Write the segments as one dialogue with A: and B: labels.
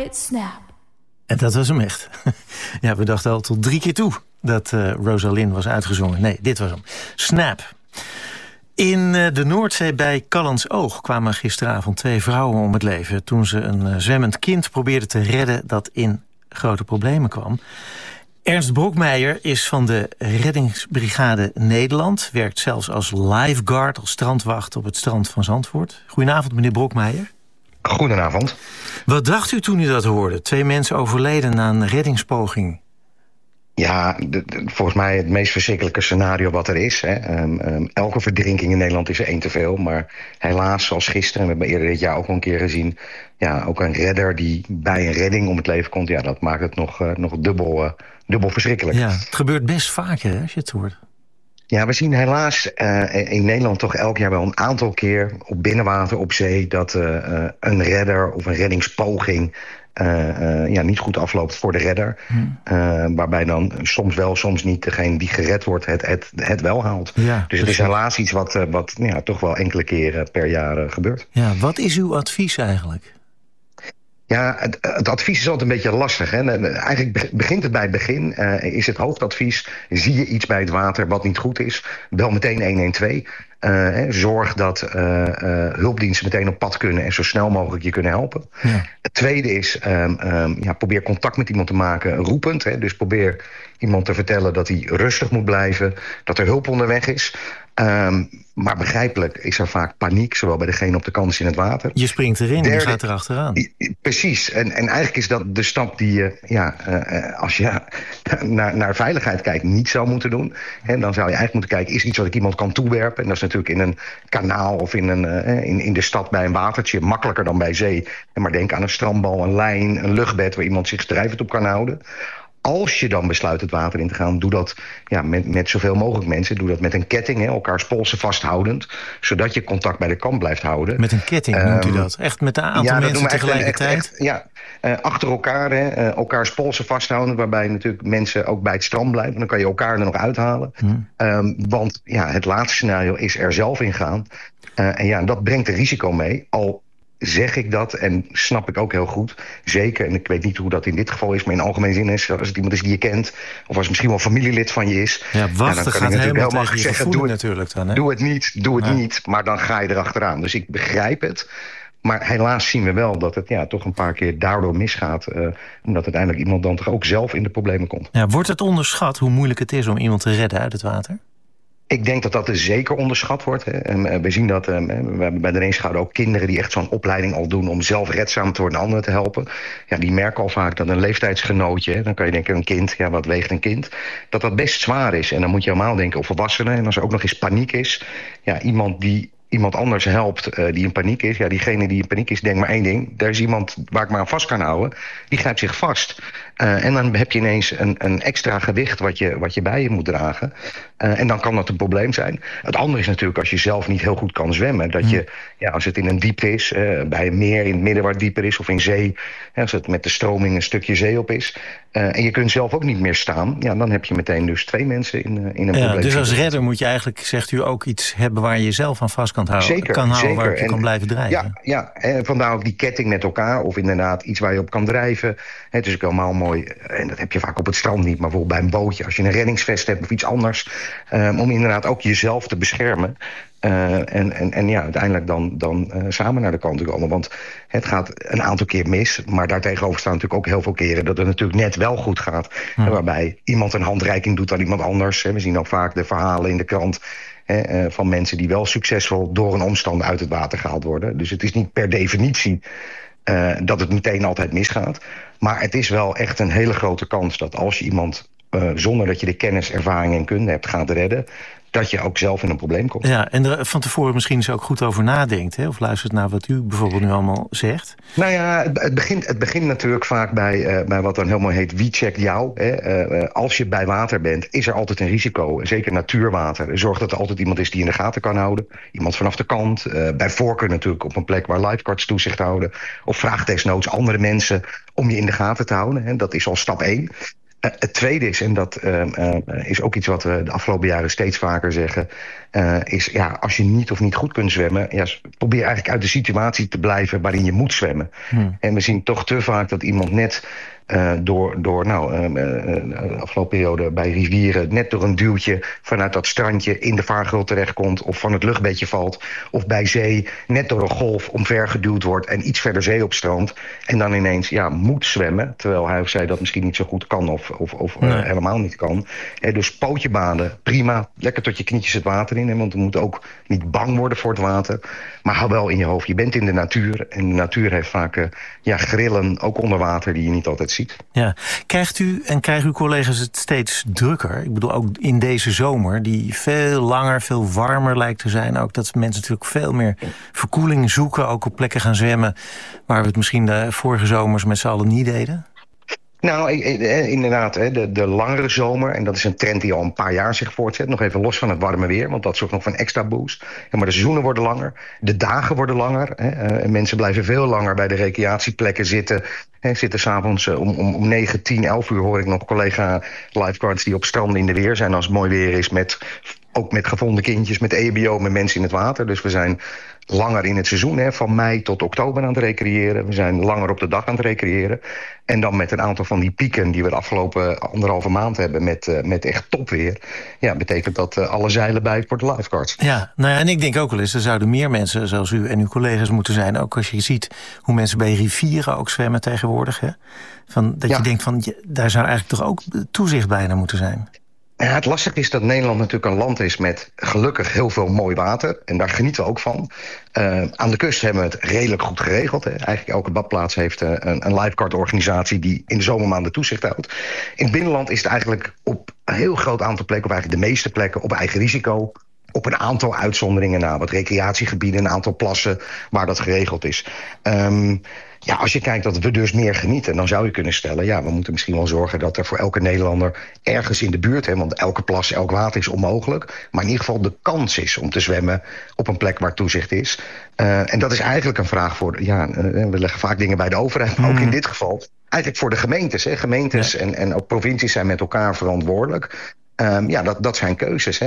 A: it snap.
B: En dat was hem echt. Ja, we dachten al tot 3 keer toe dat Rosalind was uitgezongen. Nee, dit was hem. Snap. In de Noordzee bij Callantsoog kwamen gisteravond 2 vrouwen om het leven toen ze een zwemmend kind probeerden te redden dat in grote problemen kwam. Ernst Brokmeijer is van de Reddingsbrigade Nederland. Werkt zelfs als lifeguard, als strandwacht op het strand van Zandvoort. Goedenavond, meneer Brokmeijer.
C: Goedenavond.
B: Wat dacht u toen u dat hoorde? 2 mensen overleden na een reddingspoging.
C: Ja, volgens mij het meest verschrikkelijke scenario wat er is. Hè. Elke verdrinking in Nederland is er 1 te veel. Maar helaas, zoals gisteren, we hebben eerder dit jaar ook al een keer gezien. Ja, ook een redder die bij een redding om het leven komt. Ja, dat maakt het nog dubbel verschrikkelijk.
B: Ja, het gebeurt best vaker, hè, als je het hoort.
C: Ja, we zien helaas in Nederland toch elk jaar wel een aantal keer op binnenwater, op zee, dat een redder of een reddingspoging niet goed afloopt voor de redder. Waarbij dan soms wel, soms niet degene die gered wordt het wel haalt. Ja, dus het is helaas iets wat toch wel enkele keren per jaar gebeurt.
B: Ja, wat is uw advies eigenlijk?
C: Ja, het advies is altijd een beetje lastig. Hè? Eigenlijk begint het bij het begin. Is het hoofdadvies, zie je iets bij het water wat niet goed is, bel meteen 112. Zorg dat hulpdiensten meteen op pad kunnen en zo snel mogelijk je kunnen helpen. Ja. Het tweede is, probeer contact met iemand te maken, roepend. Hè? Dus probeer iemand te vertellen dat hij rustig moet blijven, dat er hulp onderweg is. Maar begrijpelijk is er vaak paniek, zowel bij degene op de kant als in het water.
B: Je springt erin, je gaat erachteraan.
C: Precies, en eigenlijk is dat de stap die je, als je naar veiligheid kijkt, niet zou moeten doen. Dan zou je eigenlijk moeten kijken, is er iets wat ik iemand kan toewerpen? En dat is natuurlijk in een kanaal of in de stad bij een watertje makkelijker dan bij zee. Maar denk aan een strandbal, een lijn, een luchtbed waar iemand zich drijvend op kan houden. Als je dan besluit het water in te gaan, doe dat met zoveel mogelijk mensen. Doe dat met een ketting, elkaars polsen vasthoudend. Zodat je contact bij de kant blijft houden.
B: Met een ketting noemt u dat? Echt met een aantal mensen tegelijkertijd?
C: Achter elkaar, elkaars polsen vasthouden. Waarbij natuurlijk mensen ook bij het strand blijven. Dan kan je elkaar er nog uithalen. Want het laatste scenario is er zelf in gaan. En dat brengt een risico mee. Al zeg ik dat en snap ik ook heel goed. Zeker, en ik weet niet hoe dat in dit geval is, maar in algemene zin is, als het iemand is die je kent, of als het misschien wel familielid van je is.
B: Ja, wachten dan gaat helemaal tegen je gevoel natuurlijk dan. Hè?
C: Doe het niet, maar dan ga je erachteraan. Dus ik begrijp het. Maar helaas zien we wel dat het toch een paar keer daardoor misgaat. Omdat uiteindelijk iemand dan toch ook zelf in de problemen komt.
B: Ja, wordt het onderschat hoe moeilijk het is om iemand te redden uit het water?
C: Ik denk dat zeker onderschat wordt. Hè. En we zien dat, we hebben bij de Reenschouw ook kinderen die echt zo'n opleiding al doen om zelf redzaam te worden en anderen te helpen. Ja, die merken al vaak dat een leeftijdsgenootje, dan kan je denken een kind, wat weegt een kind, dat best zwaar is. En dan moet je helemaal denken op volwassenen. En als er ook nog eens paniek is, iemand die iemand anders helpt die in paniek is. Ja, diegene die in paniek is, denkt maar 1 ding. Er is iemand waar ik maar aan vast kan houden. Die grijpt zich vast. En dan heb je ineens een extra gewicht wat je bij je moet dragen. En dan kan dat een probleem zijn. Het andere is natuurlijk als je zelf niet heel goed kan zwemmen. Dat je, als het in een diepte is, bij een meer in het midden waar het dieper is, of in zee, als het met de stroming een stukje zee op is. En je kunt zelf ook niet meer staan. Ja, dan heb je meteen dus 2 mensen in een probleem.
B: Dus als redder moet je eigenlijk, zegt u, ook iets hebben waar je jezelf aan vast kan houden.
C: Zeker.
B: Waar je kan blijven drijven.
C: Ja, en vandaar ook die ketting met elkaar. Of inderdaad iets waar je op kan drijven. Het is ook helemaal mooi. En dat heb je vaak op het strand niet. Maar bijvoorbeeld bij een bootje. Als je een reddingsvest hebt of iets anders. Om inderdaad ook jezelf te beschermen. Uiteindelijk dan samen naar de kant te komen. Want het gaat een aantal keer mis. Maar daartegenover staan natuurlijk ook heel veel keren dat het natuurlijk net wel goed gaat. Waarbij iemand een handreiking doet aan iemand anders. We zien ook vaak de verhalen in de krant van mensen die wel succesvol door een omstand uit het water gehaald worden. Dus het is niet per definitie dat het meteen altijd misgaat. Maar het is wel echt een hele grote kans dat als je iemand zonder dat je de kennis, ervaring en kunde hebt gaat redden, dat je ook zelf in een probleem komt.
B: Ja, en er van tevoren misschien eens ook goed over nadenkt. Hè? Of luistert naar wat u bijvoorbeeld nu allemaal zegt.
C: Nou ja, het begint natuurlijk vaak bij wat dan helemaal heet wie checkt jou. Hè? Als je bij water bent, is er altijd een risico. Zeker natuurwater. Zorg dat er altijd iemand is die in de gaten kan houden. Iemand vanaf de kant. Bij voorkeur natuurlijk op een plek waar lifeguards toezicht houden. Of vraag desnoods andere mensen om je in de gaten te houden. Hè? Dat is al stap 1. Het tweede is, en dat is ook iets wat we de afgelopen jaren steeds vaker zeggen, is als je niet of niet goed kunt zwemmen, probeer eigenlijk uit de situatie te blijven waarin je moet zwemmen. En we zien toch te vaak dat iemand net de afgelopen periode bij rivieren net door een duwtje vanuit dat strandje in de vaargeul terechtkomt of van het luchtbedje valt, of bij zee net door een golf omvergeduwd wordt en iets verder zee op stroomt en dan ineens moet zwemmen, terwijl hij of zij dat misschien niet zo goed kan of helemaal niet kan. Dus pootje baden, prima, lekker tot je knietjes het water in, want we moeten ook niet bang worden voor het water, maar hou wel in je hoofd, je bent in de natuur en de natuur heeft vaak grillen, ook onder water, die je niet altijd ziet.
B: Ja. Krijgen uw collega's het steeds drukker? Ik bedoel, ook in deze zomer, die veel langer, veel warmer lijkt te zijn. Ook dat mensen natuurlijk veel meer verkoeling zoeken, ook op plekken gaan zwemmen waar we het misschien de vorige zomers met z'n allen niet deden.
C: Nou, inderdaad, de langere zomer, en dat is een trend die al een paar jaar zich voortzet, nog even los van het warme weer, want dat zorgt nog voor een extra boost. Maar de seizoenen worden langer, de dagen worden langer. Mensen blijven veel langer bij de recreatieplekken zitten. Zitten s'avonds om 9, 10, 11 uur hoor ik nog collega lifeguards die op stranden in de weer zijn als het mooi weer is, ook met gevonden kindjes, met EHBO, met mensen in het water. Dus we zijn langer in het seizoen, van mei tot oktober aan het recreëren. We zijn langer op de dag aan het recreëren. En dan met een aantal van die pieken die we de afgelopen 1,5 maand hebben met echt topweer. Ja, betekent dat alle zeilen bij voor de lifeguards.
B: Ja, en ik denk ook wel eens, er zouden meer mensen zoals u en uw collega's moeten zijn. Ook als je ziet hoe mensen bij rivieren ook zwemmen tegenwoordig. Hè? Je denkt van, daar zou eigenlijk toch ook toezicht bijna moeten zijn.
C: Ja, het lastige is dat Nederland natuurlijk een land is met gelukkig heel veel mooi water. En daar genieten we ook van. Aan de kust hebben we het redelijk goed geregeld. Eigenlijk elke badplaats heeft een lifeguard-organisatie die in de zomermaanden toezicht houdt. In het binnenland is het eigenlijk op een heel groot aantal plekken, of eigenlijk de meeste plekken, op eigen risico. Op een aantal uitzonderingen na, wat recreatiegebieden, een aantal plassen waar dat geregeld is. Als je kijkt dat we dus meer genieten, dan zou je kunnen stellen, we moeten misschien wel zorgen dat er voor elke Nederlander ergens in de buurt, want elke plas, elk water is onmogelijk, maar in ieder geval de kans is om te zwemmen op een plek waar toezicht is. En dat is eigenlijk een vraag voor, we leggen vaak dingen bij de overheid, maar ook in dit geval eigenlijk voor de gemeentes. Gemeentes en ook provincies zijn met elkaar verantwoordelijk. Dat zijn keuzes.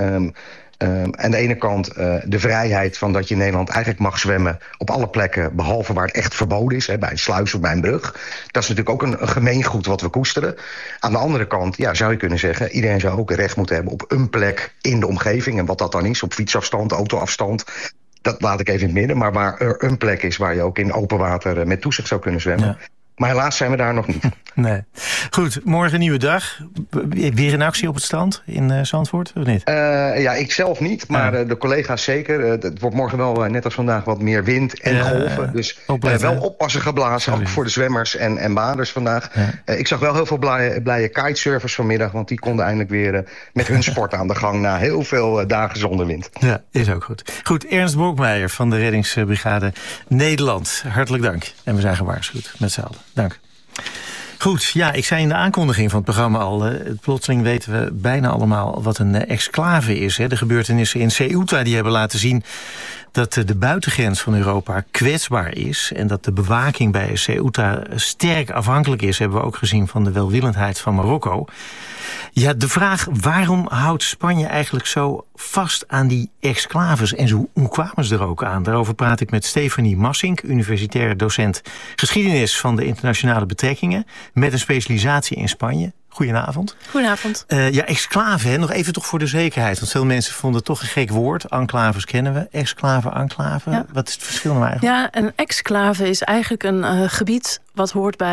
C: Aan de ene kant de vrijheid van dat je in Nederland eigenlijk mag zwemmen op alle plekken, behalve waar het echt verboden is, bij een sluis of bij een brug. Dat is natuurlijk ook een gemeengoed wat we koesteren. Aan de andere kant zou je kunnen zeggen, iedereen zou ook recht moeten hebben op een plek in de omgeving. En wat dat dan is, op fietsafstand, autoafstand, dat laat ik even in het midden. Maar waar er een plek is waar je ook in open water met toezicht zou kunnen zwemmen. Ja. Maar helaas zijn we daar nog niet.
B: Nee. Goed, morgen een nieuwe dag. Weer in actie op het strand in Zandvoort, of niet?
C: Ik zelf niet, maar de collega's zeker. Het wordt morgen wel, net als vandaag, wat meer wind en golven. Dus wel oppassen geblazen, ook voor de zwemmers en baders vandaag. Ja. Ik zag wel heel veel blije kitesurfers vanmiddag, want die konden eindelijk weer met hun sport aan de gang na heel veel dagen zonder wind.
B: Ja, is ook goed. Goed, Ernst Borkmeijer van de Reddingsbrigade Nederland. Hartelijk dank. En we zijn gewaarschuwd met z'n allen. Dank. Goed, ik zei in de aankondiging van het programma al, plotseling weten we bijna allemaal wat een exclave is. De gebeurtenissen in Ceuta die hebben laten zien dat de buitengrens van Europa kwetsbaar is en dat de bewaking bij Ceuta sterk afhankelijk is, hebben we ook gezien van de welwillendheid van Marokko. Ja, de vraag, waarom houdt Spanje eigenlijk zo vast aan die exclaves? En hoe kwamen ze er ook aan? Daarover praat ik met Stefanie Massink, universitair docent geschiedenis van de internationale betrekkingen, met een specialisatie in Spanje. Goedenavond.
A: Goedenavond.
B: Exclave, nog even toch voor de zekerheid. Want veel mensen vonden het toch een gek woord. Enclaves kennen we. Exclave, enclave. Ja. Wat is het verschil nou eigenlijk?
A: Ja, een exclave is eigenlijk een gebied wat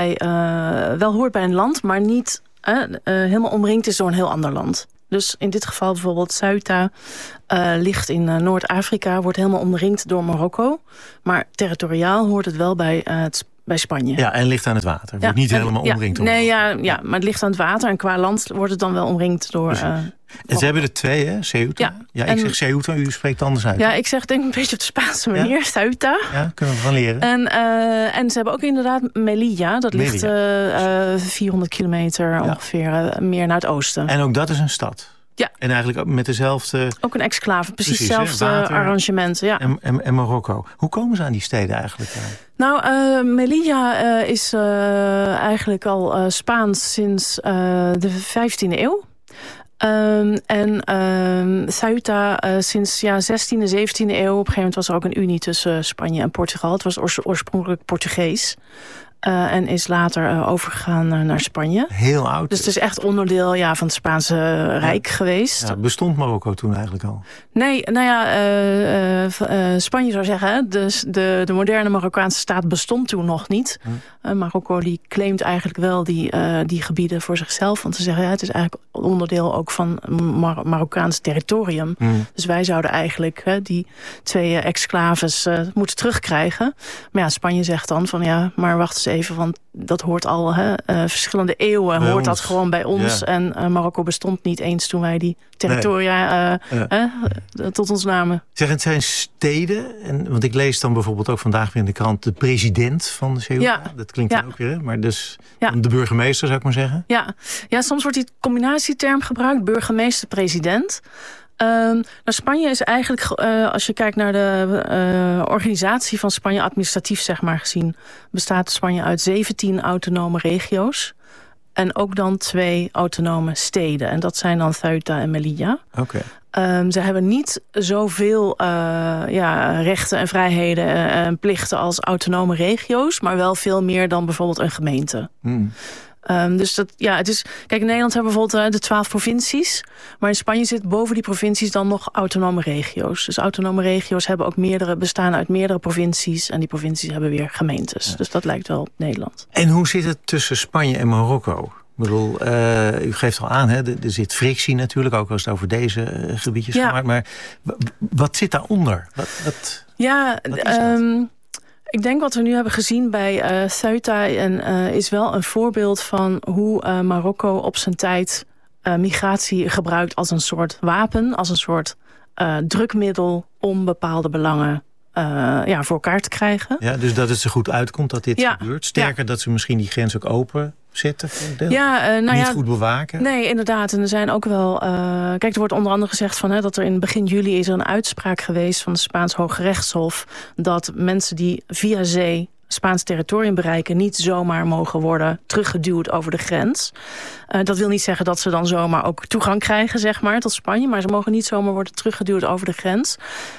A: wel hoort bij een land, maar niet helemaal omringd is door een heel ander land. Dus in dit geval bijvoorbeeld Ceuta ligt in Noord-Afrika, wordt helemaal omringd door Marokko. Maar territoriaal hoort het wel bij Spanje.
B: Ja, en ligt aan het water. Wordt niet helemaal omringd door
A: ja, maar het ligt aan het water. En qua land wordt het dan wel omringd door
B: en ze hebben er 2, hè? Ceuta. Ja, ik zeg Ceuta, u spreekt anders uit.
A: Ja, ik zeg denk een beetje op de Spaanse manier. Ja? Ceuta.
B: Ja, kunnen we van leren.
A: En ze hebben ook inderdaad Melilla. Dat ligt 400 kilometer ongeveer meer naar het oosten.
B: En ook dat is een stad?
A: Ja.
B: En eigenlijk ook met dezelfde...
A: Ook een exclave, precies hetzelfde arrangement. Ja.
B: En Marokko. Hoe komen ze aan die steden eigenlijk?
A: Nou, Melilla is eigenlijk al Spaans sinds de 15e eeuw. Ceuta sinds 16e, 17e eeuw. Op een gegeven moment was er ook een unie tussen Spanje en Portugal. Het was oorspronkelijk Portugees. En is later overgegaan naar Spanje.
B: Heel oud.
A: Dus het is echt onderdeel van het Spaanse Rijk geweest.
B: Ja, bestond Marokko toen eigenlijk al?
A: Nee, Spanje zou zeggen, dus de moderne Marokkaanse staat bestond toen nog niet. Marokko die claimt eigenlijk wel die gebieden voor zichzelf. Want ze zeggen, het is eigenlijk onderdeel ook van Marokkaans territorium. Dus wij zouden eigenlijk die 2 exclaves moeten terugkrijgen. Maar Spanje zegt dan van maar wacht eens even, want dat hoort al verschillende eeuwen
B: bij
A: hoort
B: ons.
A: Dat gewoon bij ons. Ja. En Marokko bestond niet eens toen wij die territoria tot ons namen.
B: Zeg, het zijn steden, want ik lees dan bijvoorbeeld ook vandaag weer in de krant de president van Ceuta. Ja. Dat klinkt dan ook weer, maar dus de burgemeester zou ik maar zeggen.
A: Ja, soms wordt die combinatieterm gebruikt, burgemeester-president. Spanje is eigenlijk, als je kijkt naar de organisatie van Spanje, administratief zeg maar gezien, bestaat Spanje uit 17 autonome regio's. En ook dan 2 autonome steden. En dat zijn dan Ceuta en Melilla.
B: Okay.
A: Ze hebben niet zoveel rechten en vrijheden en plichten als autonome regio's, maar wel veel meer dan bijvoorbeeld een gemeente. Dus het is. Kijk, in Nederland hebben we bijvoorbeeld de 12 provincies. Maar in Spanje zit boven die provincies dan nog autonome regio's. Dus autonome regio's hebben ook bestaan uit meerdere provincies. En die provincies hebben weer gemeentes. Ja. Dus dat lijkt wel op Nederland.
B: En hoe zit het tussen Spanje en Marokko? Ik bedoel, u geeft al aan, er zit frictie natuurlijk, ook als het over deze gebiedjes gaat. Maar wat zit daaronder? Wat is dat?
A: Ik denk wat we nu hebben gezien bij Ceuta is wel een voorbeeld van hoe Marokko op zijn tijd migratie gebruikt als een soort wapen, als een soort drukmiddel om bepaalde belangen voor elkaar te krijgen.
B: Ja, dus dat het zo goed uitkomt dat dit gebeurt. Sterker dat ze misschien die grens ook open zetten voor een deel. Niet goed bewaken.
A: Nee, inderdaad. En er zijn ook wel... kijk, er wordt onder andere gezegd van dat er in begin juli is er een uitspraak geweest van het Spaans Hooggerechtshof dat mensen die via zee Spaans territorium bereiken niet zomaar mogen worden teruggeduwd over de grens. Dat wil niet zeggen dat ze dan zomaar ook toegang krijgen, zeg maar, tot Spanje. Maar ze mogen niet zomaar worden teruggeduwd over de grens.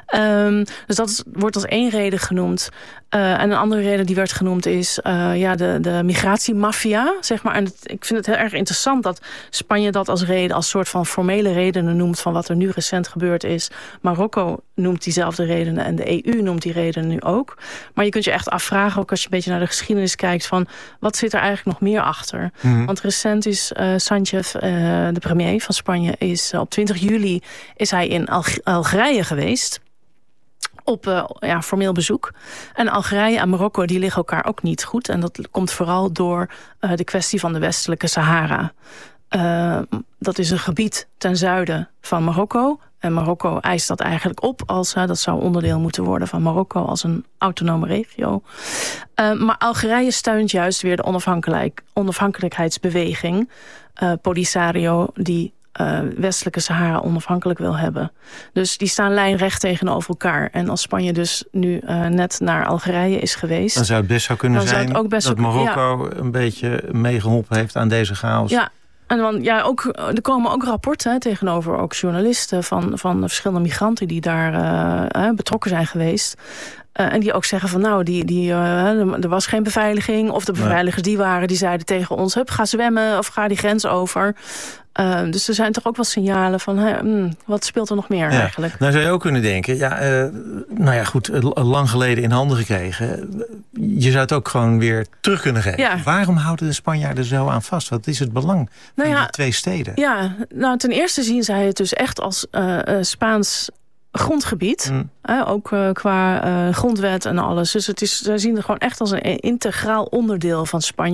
A: Dus dat wordt als één reden genoemd. En een andere reden die werd genoemd is de migratiemafia, zeg maar. En ik vind het heel erg interessant dat Spanje dat als reden, als soort van formele redenen noemt van wat er nu recent gebeurd is. Marokko noemt diezelfde redenen en de EU noemt die redenen nu ook. Maar je kunt je echt afvragen, ook als je een beetje naar de geschiedenis kijkt, van wat zit er eigenlijk nog meer achter? Want recent is Sánchez, de premier van Spanje, is op 20 juli is hij in Algerije geweest. Op formeel bezoek. En Algerije en Marokko die liggen elkaar ook niet goed. En dat komt vooral door de kwestie van de westelijke Sahara. Dat is een gebied ten zuiden van Marokko. En Marokko eist dat eigenlijk op als dat zou onderdeel moeten worden van Marokko als een autonome regio. Maar Algerije steunt juist weer de onafhankelijkheidsbeweging. Polisario die westelijke Sahara onafhankelijk wil hebben. Dus die staan lijnrecht tegenover elkaar. En als Spanje dus nu net naar Algerije is geweest,
B: dan zou het best zo kunnen zijn dat Marokko een beetje meegeholpen heeft aan deze chaos.
A: Ja. En dan, er komen ook rapporten tegenover ook journalisten van verschillende migranten die daar betrokken zijn geweest. En die ook zeggen van er was geen beveiliging. Of de beveiligers die zeiden tegen ons, ga zwemmen of ga die grens over. Dus er zijn toch ook wel signalen van wat speelt er nog meer eigenlijk?
B: Nou zou je ook kunnen denken, lang geleden in handen gekregen. Je zou het ook gewoon weer terug kunnen geven. Ja. Waarom houden de Spanjaarden zo aan vast? Wat is het belang van die 2 steden?
A: Ja, ten eerste zien zij het dus echt als Spaans grondgebied. Ook qua grondwet en alles. Dus zij zien het gewoon echt als een integraal onderdeel van Spanje.